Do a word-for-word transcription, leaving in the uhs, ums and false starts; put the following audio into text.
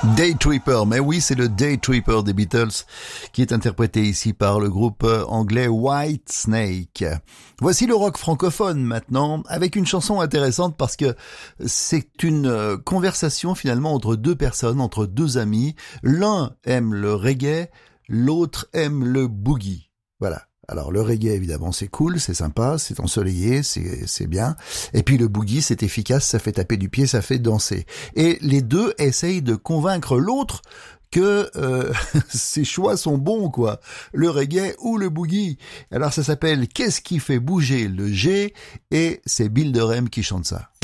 Day Tripper, mais oui, c'est le Day Tripper des Beatles qui est interprété ici par le groupe anglais White Snake. Voici le rock francophone maintenant, avec une chanson intéressante parce que c'est une conversation finalement entre deux personnes, entre deux amis. L'un aime le reggae, l'autre aime le boogie. Voilà. Alors le reggae évidemment c'est cool, c'est sympa, c'est ensoleillé, c'est c'est bien. Et puis le boogie c'est efficace, ça fait taper du pied, ça fait danser. Et les deux essayent de convaincre l'autre que euh, ses choix sont bons quoi, le reggae ou le boogie. Alors ça s'appelle Qu'est-ce qui fait bouger le G et c'est Bill de Rem qui chante ça.